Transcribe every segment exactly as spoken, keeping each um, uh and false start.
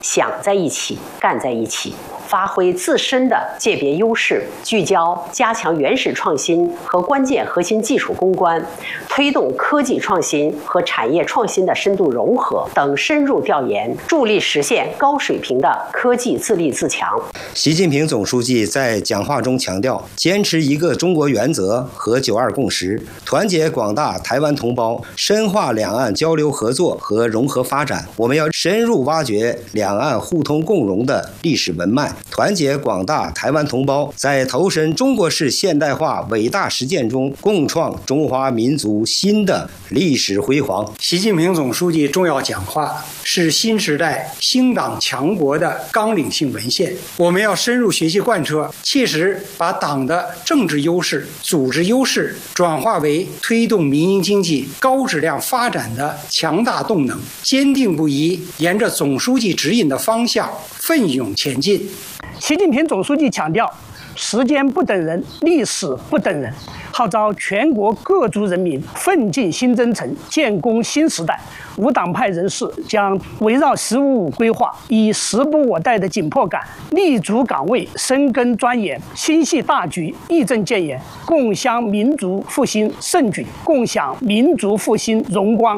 想在一起，干在一起，发挥自身的界别优势，聚焦加强原始创新和关键核心技术攻关，推动科技创新和产业创新的深度融合等深入调研，助力实现高水平的科技自立自强。 习近平总书记在讲话中强调，坚持一个中国原则和九二共识，团结广大台湾同胞，深化两岸交流合作和融合发展。我们要深入挖掘两岸互通共荣的历史文脉，团结广大台湾同胞，在投身中国式现代化伟大实践中，共创中华民族新的历史辉煌。 习近平总书记重要讲话是新时代兴党强国的纲领性文献，我们要深入学习贯彻，切实把党的政治优势、组织优势转化为推动民营经济高质量发展的强大动能，坚定不移沿着总书记指引的方向奋勇前进。 习近平总书记强调，时间不等人，历史不等人，号召全国各族人民奋进新征程，建功新时代。无党派人士将围绕“十五五”规划，以时不我待的紧迫感，立足岗位，深耕钻研，心系大局，义正谏言，共襄民族复兴盛举，共享民族复兴荣光。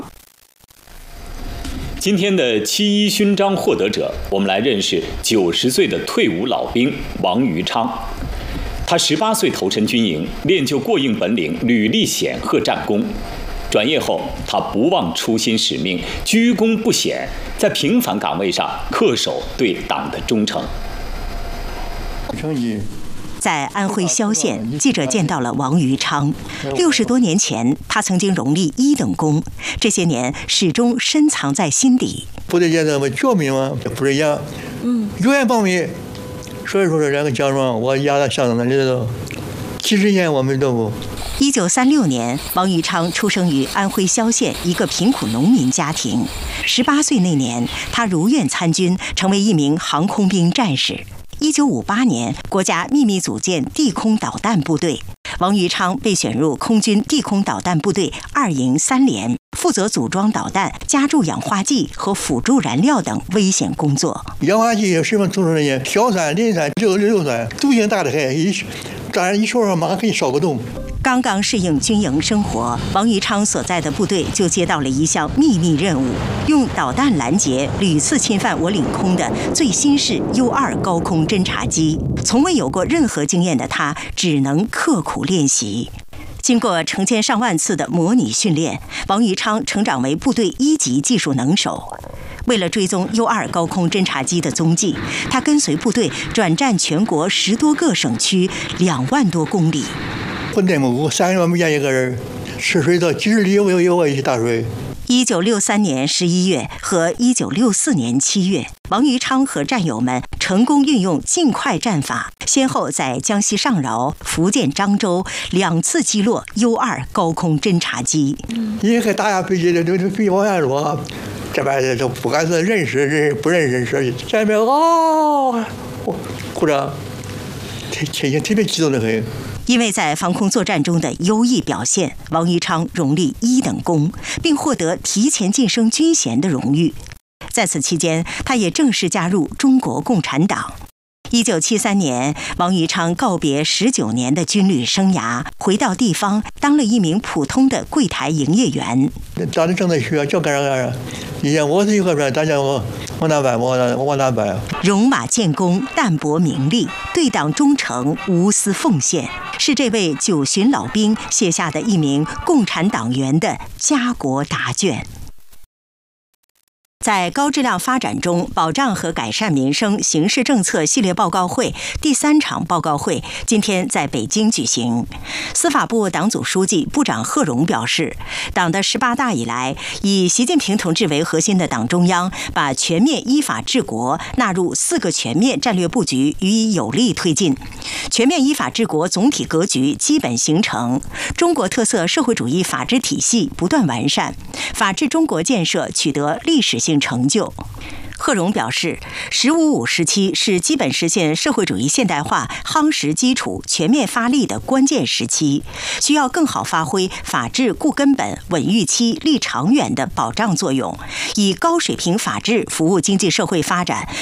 今天的七一勋章获得者，我们来认识九十岁的退伍老兵王于昌。他十八岁投身军营，练就过硬本领，屡立显赫战功。转业后，他不忘初心使命，居功不显，在平凡岗位上恪守对党的忠诚。 在安徽萧县，记者见到了王于昌。六十多年前，他曾经荣立一等功，这些年始终深藏在心底。 部队阶段嘛，教民嘛，不是一样，嗯，永远保密。所以说这两个奖状，我压在箱子那里头，几十年我们都不。 一九三六年，王于昌出生于安徽萧县一个贫苦农民家庭。十八岁那年，他如愿参军，成为一名航空兵战士。一九五八年，国家秘密组建地空导弹部队，王于昌被选入空军地空导弹部队二营三连，负责组装导弹、加注氧化剂和辅助燃料等危险工作。 氧化剂有什么组成的呢？硝酸、磷酸、硫硫酸，毒性大的很，一当然一说上马上可以烧不动。 刚刚适应军营生活，王于昌所在的部队就接到了一项秘密任务，用导弹拦截屡次侵犯我领空的最新式 U 二高空侦察机。从未有过任何经验的他，只能刻苦练习。经过成千上万次的模拟训练，王于昌成长为部队一级技术能手。为了追踪 U 二高空侦察机的踪迹，他跟随部队转战全国十多个省区，两万多公里。 混在蒙古，三十万没见一个人，吃水到几十里有有我一起打水。 一九六三年十一月和一九六四年七月，王于昌和战友们成功运用尽快战法，先后在江西上饶、福建漳州两次击落 U 二高空侦察机。 一个打下飞机的，就就飞往下落，这边就不管是认识人不认识人，这边啊，鼓掌，特别特别激动的很。 因为在防空作战中的优异表现，王于昌荣立一等功，并获得提前晋升军衔的荣誉。在此期间，他也正式加入中国共产党。一九七三年，王于昌告别十九年的军旅生涯，回到地方当了一名普通的柜台营业员。 当时正在学，就干啥干啥。以前我是一个说，大家我往哪办，我往哪办。 戎马建功，淡泊名利，对党忠诚，无私奉献，是这位九旬老兵写下的一名共产党员的家国答卷。在高质量发展中保障和改善民生形势政策系列报告会第三场报告会今天在北京举行。司法部党组书记、部长贺荣表示，党的十八大以来，以习近平同志为核心的党中央把全面依法治国纳入四个全面战略布局予以有力推进， 全面依法治国总体格局基本形成，中国特色社会主义法治体系不断完善，法治中国建设取得历史性成就。贺荣表示，“十五五”时期是基本实现社会主义现代化夯实基础、全面发力的关键时期，需要更好发挥法治固根本、稳预期、立长远的保障作用，以高水平法治服务经济社会发展，